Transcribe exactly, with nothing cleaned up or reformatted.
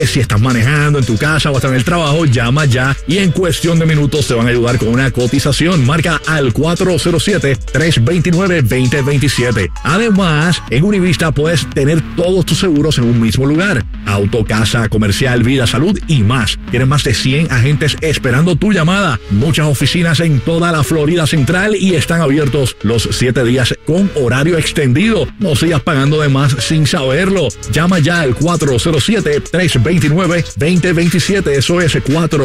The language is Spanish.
Si estás manejando en tu casa o hasta en el trabajo, llama ya y en cuestión de minutos te van a ayudar con una cotización. Marca al cuatro cero siete, tres dos nueve, dos cero dos siete. Además, en Univista puedes tener todos tus seguros en un mismo lugar. Auto, casa, comercial, vida, salud y más. Tienen más de cien agentes esperando tu llamada. Muchas oficinas en toda la Florida Central y están abiertos los siete días con horario extendido. No sigas pagando de más sin saberlo. Llama ya al cuatro cero siete, tres dos nueve, dos cero dos siete. Eso es cuatro